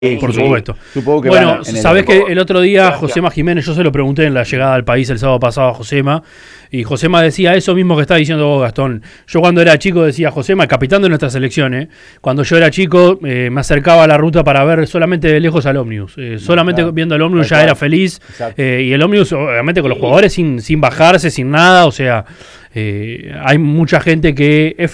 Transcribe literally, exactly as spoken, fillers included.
Por supuesto. Supongo que bueno, van en el sabés orden. que el otro día Josema Jiménez, yo se lo pregunté en la llegada al país el sábado pasado a Josema, y Josema decía eso mismo que está diciendo vos, Gastón. Yo cuando era chico decía, Josema, el capitán de nuestras selecciones, cuando yo era chico eh, me acercaba a la ruta para ver solamente de lejos al ómnibus. Eh, solamente Claro. viendo el ómnibus ya Tal era cual. feliz. Exacto. Eh, y el ómnibus, obviamente, con los jugadores sin, sin bajarse, sin nada. O sea, eh, hay mucha gente que es